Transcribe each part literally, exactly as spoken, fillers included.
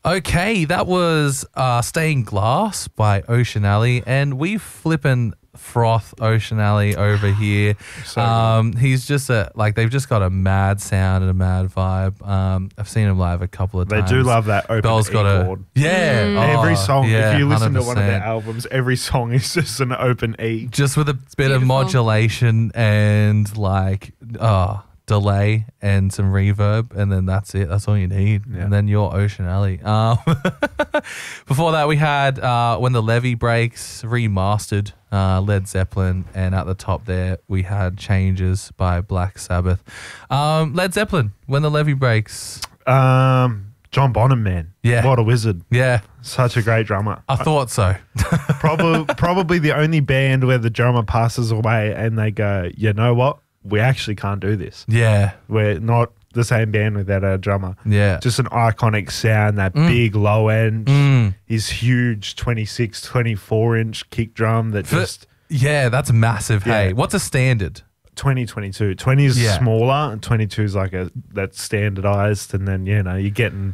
Okay, that was uh, Stained Glass by Ocean Alley, and we flippin' froth Ocean Alley over here. So um, he's just a like they've just got a mad sound and a mad vibe. Um, I've seen him live a couple of They times. do love that open Bell's E got a chord. yeah. Mm. oh, Every song, yeah, if you listen to one of their one hundred percent. albums, every song is just an open E. Just with a bit of beautiful. modulation and like oh delay and some reverb, and then that's it. That's all you need. Yeah. And then you're Ocean Alley. Um, before that, we had uh, When the Levee Breaks remastered, uh, Led Zeppelin, and at the top there we had Changes by Black Sabbath. Um, Led Zeppelin, When the Levee Breaks. Um, John Bonham, man. Yeah. What a wizard. Yeah, Such a great drummer. I thought so. Probably, probably the only band where the drummer passes away and they go, you know what? We actually can't do this. Yeah, We're not the same band without our drummer. yeah. Just an iconic sound, that big low end, Mm. his huge twenty-six, twenty-four inch kick drum that For- just yeah, that's massive. Hey, Yeah. what's a standard? twenty, twenty-two. twenty is Yeah. smaller and twenty-two is like a that's standardized, and then you know you're getting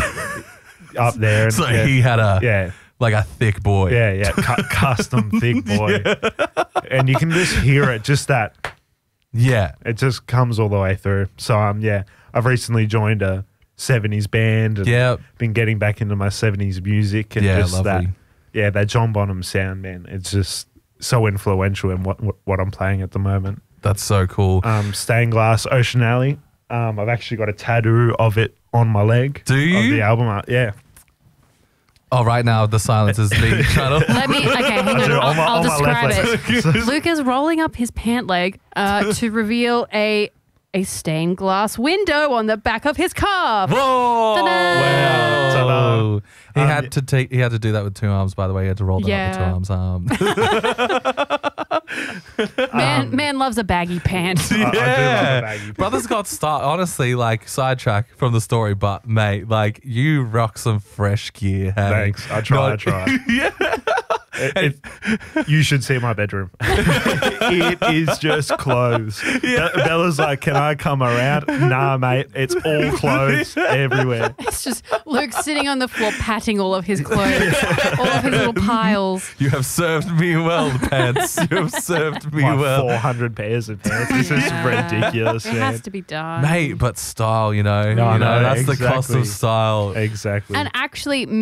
up there. And, So yeah, he had a yeah, like a thick boy. yeah, yeah, cu- custom thick boy, and you can just hear it. Just that Yeah. it just comes all the way through. So um, yeah, I've recently joined a seventies band and Yeah. been getting back into my seventies music and Yeah, just that, lovely. yeah, that John Bonham sound, man. It's just so influential in what what, what I'm playing at the moment. That's so cool. Um, Stained Glass, Ocean Alley. Um, I've actually got a tattoo of it on my leg. Do Of you? the album art. Yeah. Oh, right now the silence is being cut off. Let me, okay, hang on. do it I'll, on my- I'll on my left describe leg. it. Luke is rolling up his pant leg uh, to reveal a a stained glass window on the back of his calf. Whoa! Ta-da! Wow. Ta-da. He Um, had to take. He had to do that with two arms. By the way, he had to roll that Yeah. up with two arms. Um, Man, man loves a baggy pant. I, I do love a baggy pants. Brothers got start. Honestly, like sidetrack from the story, but mate, like you rock some fresh gear. Hey? Thanks. I try. I Not- try. yeah. It, it, you should see my bedroom. It is just clothes. Be- Bella's like, can I come around? Nah, mate. It's all clothes everywhere. It's just Luke sitting on the floor patting all of his clothes, all of his little piles. You have served me well, pants. You have served me Like well. four hundred pairs of pants. This is Yeah. ridiculous, It man. has to be done. Mate, but style, you know, No, you know, no, that's the cost exactly. of style. Exactly. And actually,